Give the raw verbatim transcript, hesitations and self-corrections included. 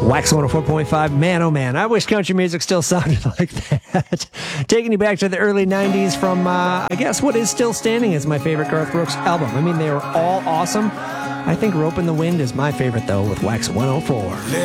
Wax one oh four point five, man, oh man, I wish country music still sounded like that. Taking you back to the early nineties from, uh, I guess what is still standing as my favorite Garth Brooks album. I mean, they were all awesome. I think Rope in the Wind is my favorite, though, with Wax one oh four.